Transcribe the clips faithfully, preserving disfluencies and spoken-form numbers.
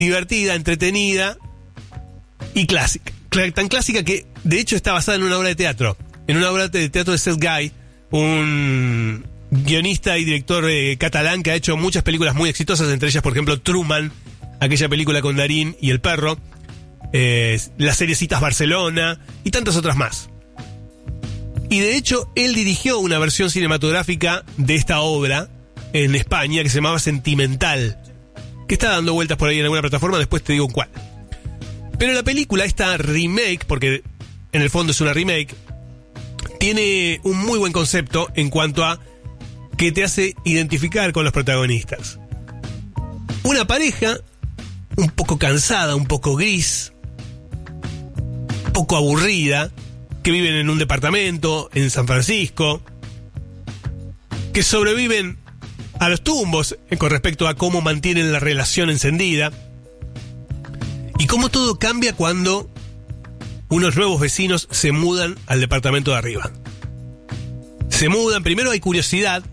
divertida, entretenida y clásica. Tan clásica que de hecho está basada en una obra de teatro. En una obra de teatro de Seth Guy, un guionista y director eh, catalán que ha hecho muchas películas muy exitosas, entre ellas, por ejemplo, Truman, aquella película con Darín y el perro, eh, la serie Citas Barcelona y tantas otras más. Y de hecho, él dirigió una versión cinematográfica de esta obra en España que se llamaba Sentimental, que está dando vueltas por ahí en alguna plataforma, después te digo en cuál. Pero la película, esta remake, porque en el fondo es una remake, tiene un muy buen concepto en cuanto a que te hace identificar con los protagonistas. Una pareja un poco cansada, un poco gris, un poco aburrida, que viven en un departamento en San Francisco, que sobreviven a los tumbos con respecto a cómo mantienen la relación encendida, y cómo todo cambia cuando unos nuevos vecinos se mudan al departamento de arriba. Se mudan, primero hay curiosidad,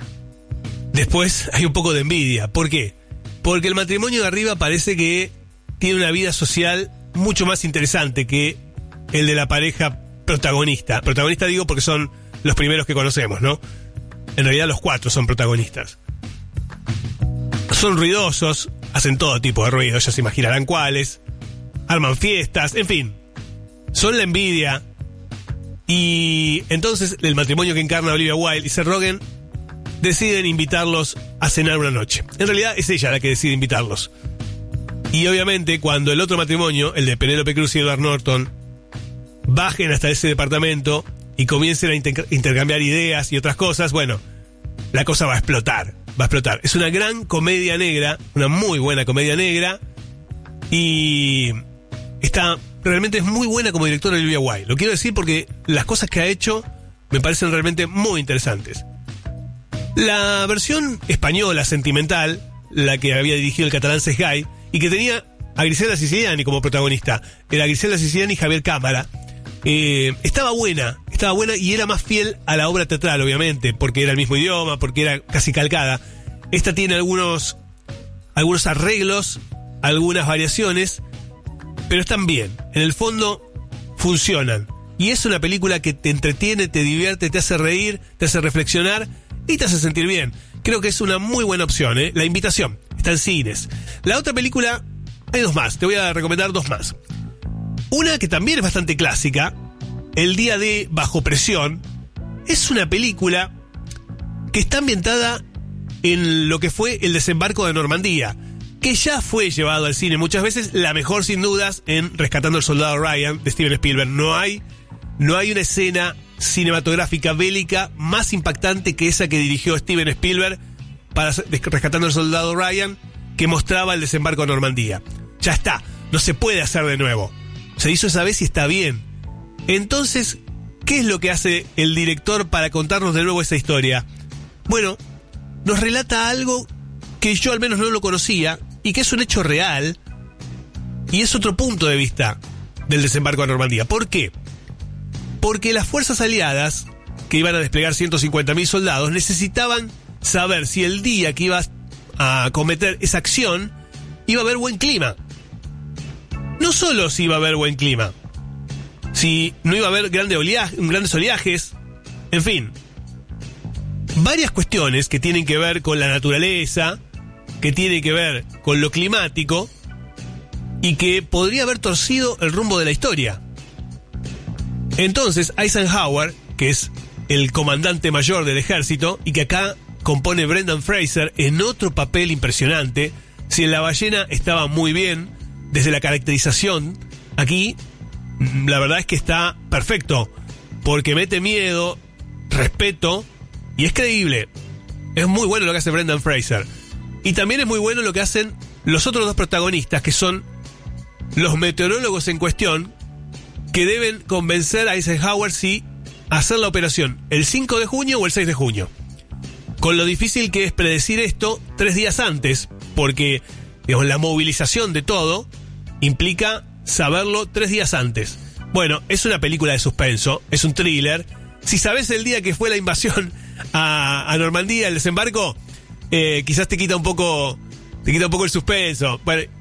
después hay un poco de envidia. ¿Por qué? Porque el matrimonio de arriba parece que tiene una vida social mucho más interesante que el de la pareja protagonista. Protagonista digo porque son los primeros que conocemos, ¿no? En realidad los cuatro son protagonistas. Son ruidosos, hacen todo tipo de ruido, ellos se imaginarán cuáles, arman fiestas, en fin. Son la envidia. Y entonces el matrimonio que encarna Olivia Wilde y Seth Rogen deciden invitarlos a cenar una noche. En realidad es ella la que decide invitarlos. Y obviamente cuando el otro matrimonio, el de Penélope Cruz y Edward Norton, bajen hasta ese departamento y comiencen a inter- intercambiar ideas y otras cosas, bueno, la cosa va a explotar, va a explotar. Es una gran comedia negra, una muy buena comedia negra, y está, realmente es muy buena como directora Olivia Wilde. Lo quiero decir porque las cosas que ha hecho me parecen realmente muy interesantes. La versión española, Sentimental, la que había dirigido el catalán Seth Guy, y que tenía a Griselda Siciliani como protagonista, era Griselda Siciliani y Javier Cámara, eh, estaba buena, estaba buena y era más fiel a la obra teatral, obviamente, porque era el mismo idioma, porque era casi calcada. Esta tiene algunos, algunos arreglos, algunas variaciones, pero están bien. En el fondo funcionan. Y es una película que te entretiene, te divierte, te hace reír, te hace reflexionar y te hace sentir bien. Creo que es una muy buena opción, ¿eh? La Invitación, está en cines. La otra película, hay dos más, te voy a recomendar dos más. Una que también es bastante clásica, El día de Bajo Presión, es una película que está ambientada en lo que fue el desembarco de Normandía, que ya fue llevado al cine muchas veces, la mejor sin dudas en Rescatando al Soldado Ryan de Steven Spielberg. No hay, no hay una escena cinematográfica bélica más impactante que esa que dirigió Steven Spielberg para Rescatando al Soldado Ryan, que mostraba el desembarco de Normandía. Ya está, no se puede hacer de nuevo. Se hizo esa vez y está bien. Entonces, ¿qué es lo que hace el director para contarnos de nuevo esa historia? Bueno, nos relata algo que yo al menos no lo conocía y que es un hecho real, y es otro punto de vista del desembarco de Normandía. ¿Por qué? Porque las fuerzas aliadas, que iban a desplegar ciento cincuenta mil soldados, necesitaban saber si el día que iba a cometer esa acción iba a haber buen clima. No solo si iba a haber buen clima, si no iba a haber grande oleaje, grandes oleajes, en fin. Varias cuestiones que tienen que ver con la naturaleza, que tienen que ver con lo climático, y que podría haber torcido el rumbo de la historia. Entonces Eisenhower, que es el comandante mayor del ejército, y que acá compone Brendan Fraser en otro papel impresionante. Si en La Ballena estaba muy bien, desde la caracterización, aquí la verdad es que está perfecto, porque mete miedo, respeto, y es creíble. Es muy bueno lo que hace Brendan Fraser. Y también es muy bueno lo que hacen los otros dos protagonistas, que son los meteorólogos en cuestión, que deben convencer a Eisenhower si hacer la operación el cinco de junio o el seis de junio. Con lo difícil que es predecir esto tres días antes, porque digamos, la movilización de todo implica saberlo tres días antes. Bueno, es una película de suspenso, es un thriller. Si sabes el día que fue la invasión a, a Normandía, el desembarco, eh, quizás te quita un poco, te quita un poco el suspenso. Bueno,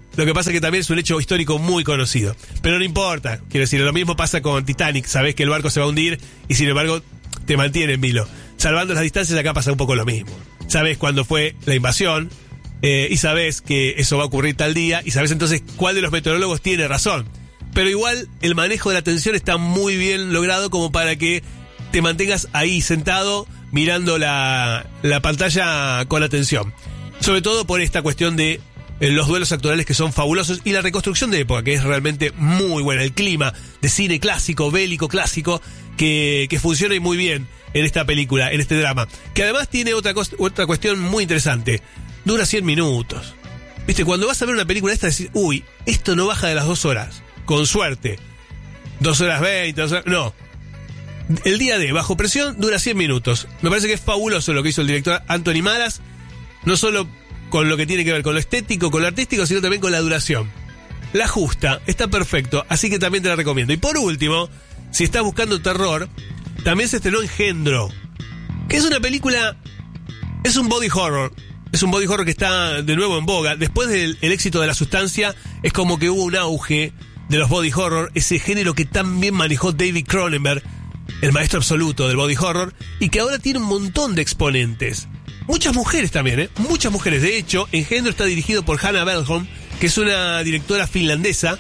Lo que pasa es que también es un hecho histórico muy conocido. Pero no importa. Quiero decir, lo mismo pasa con Titanic. Sabés que el barco se va a hundir y sin embargo te mantiene en vilo. Salvando las distancias, acá pasa un poco lo mismo. Sabés cuándo fue la invasión eh, y sabés que eso va a ocurrir tal día y sabés entonces cuál de los meteorólogos tiene razón. Pero igual el manejo de la tensión está muy bien logrado como para que te mantengas ahí sentado mirando la, la pantalla con atención. Sobre todo por esta cuestión de eh, los duelos actorales que son fabulosos y la reconstrucción de época que es realmente muy buena. El clima de cine clásico, bélico clásico, que, que funciona muy bien en esta película, en este drama. Que además tiene otra, cos- otra cuestión muy interesante. Dura cien minutos. Viste, cuando vas a ver una película esta decís, uy, esto no baja de las dos horas. Con suerte. Dos horas veinte, dos horas... No. El día de Bajo Presión dura cien minutos. Me parece que es fabuloso lo que hizo el director Anthony Maras. No solo con lo que tiene que ver con lo estético, con lo artístico, sino también con la duración. La justa, está perfecto, así que también te la recomiendo. Y por último, si estás buscando terror, también se estrenó Engendro, que es una película, es un body horror, es un body horror que está de nuevo en boga. Después del el éxito de La Sustancia, es como que hubo un auge de los body horror, ese género que tan bien manejó David Cronenberg, el maestro absoluto del body horror, y que ahora tiene un montón de exponentes. Muchas mujeres también, ¿eh? Muchas mujeres. De hecho, Engendro está dirigido por Hannah Bellholm, que es una directora finlandesa.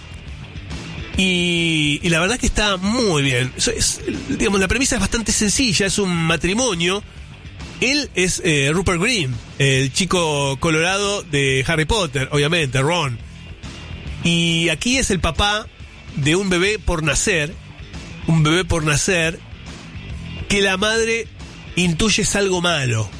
Y, y la verdad que está muy bien. Eso es, digamos, la premisa es bastante sencilla. Es un matrimonio. Él es eh, Rupert Green, el chico colorado de Harry Potter, obviamente, Ron. Y aquí es el papá de un bebé por nacer. Un bebé por nacer que la madre intuye es algo malo.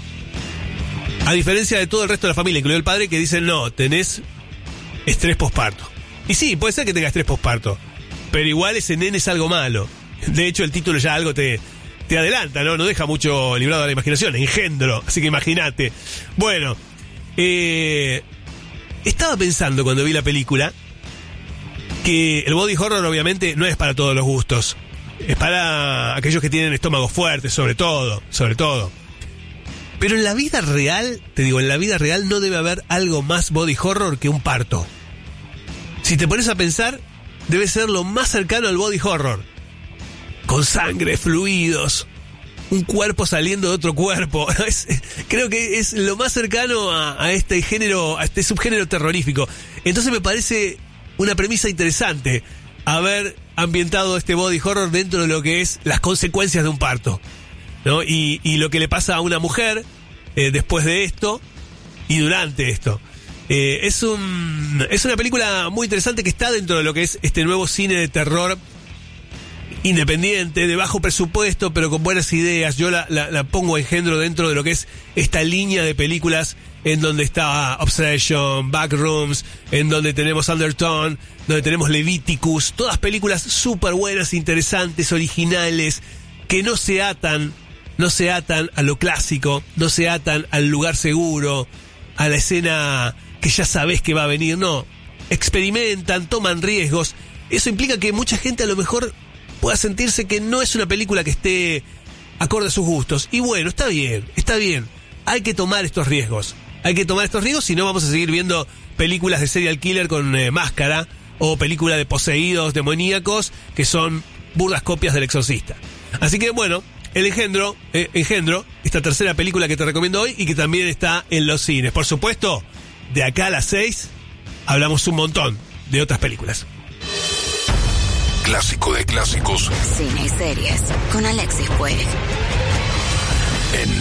A diferencia de todo el resto de la familia, incluido el padre, que dicen, no, tenés estrés posparto. Y sí, puede ser que tenga estrés posparto, pero igual ese nene es algo malo. De hecho, el título ya algo te, te adelanta, ¿no? No deja mucho librado a la imaginación, Engendro, así que imagínate. Bueno, eh, estaba pensando cuando vi la película que el body horror obviamente no es para todos los gustos. Es para aquellos que tienen estómagos fuertes, sobre todo, sobre todo. Pero en la vida real, te digo, en la vida real no debe haber algo más body horror que un parto. Si te pones a pensar, debe ser lo más cercano al body horror. Con sangre, fluidos, un cuerpo saliendo de otro cuerpo. Es, creo que es lo más cercano a, a este género, a este subgénero terrorífico. Entonces me parece una premisa interesante haber ambientado este body horror dentro de lo que es las consecuencias de un parto, ¿no? Y, y lo que le pasa a una mujer eh, después de esto y durante esto. Eh, es un es una película muy interesante que está dentro de lo que es este nuevo cine de terror independiente, de bajo presupuesto, pero con buenas ideas. Yo la, la, la pongo Engendro dentro de lo que es esta línea de películas en donde está Obsession, Backrooms, en donde tenemos Undertone, donde tenemos Leviticus, todas películas súper buenas, interesantes, originales, que no se atan, no se atan a lo clásico, no se atan al lugar seguro, a la escena que ya sabés que va a venir, no. Experimentan, toman riesgos. Eso implica que mucha gente a lo mejor pueda sentirse que no es una película que esté acorde a sus gustos. Y bueno, está bien, está bien. Hay que tomar estos riesgos. Hay que tomar estos riesgos, si no vamos a seguir viendo películas de serial killer con eh, máscara, o películas de poseídos demoníacos que son burdas copias del Exorcista. Así que bueno, El Engendro, eh, Engendro, esta tercera película que te recomiendo hoy y que también está en los cines. Por supuesto, de acá a las seis hablamos un montón de otras películas. Clásico de clásicos. Cine y series con Alexis Puig. En